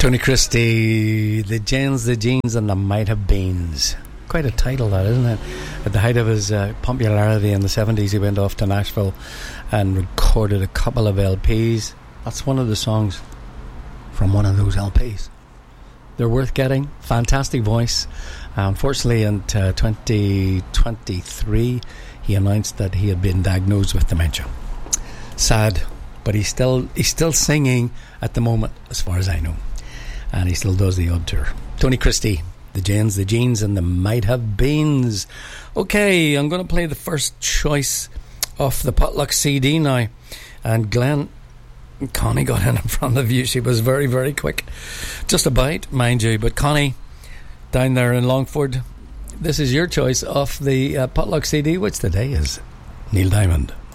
Tony Christie, the Janes, the Jeans and the Might Have Beens. Quite a title, that, isn't it? At the height of his popularity in the 70s, he went off to Nashville and recorded a couple of LPs. That's one of the songs from one of those LPs. They're worth getting. Fantastic voice. Unfortunately, in 2023, he announced that he had been diagnosed with dementia. Sad, but he's still singing at the moment, as far as I know, and he still does the odd tour. Tony Christie, the Janes, the Jeans, and the Might Have Beens. Okay, I'm going to play the first choice off the Potluck CD now, and Connie got in front of you. She was very, very quick, just about, mind you. But Connie, down there in Longford, this is your choice off the Potluck CD, which today is Neil Diamond.